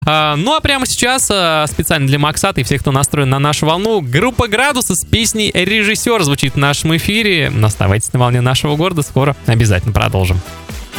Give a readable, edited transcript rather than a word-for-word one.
Ну а прямо сейчас специально для Максата и всех, кто настроен на нашу волну, группа «Градусы» с песней «Режиссер» звучит в нашем эфире. Оставайтесь на волне нашего города, скоро обязательно продолжим.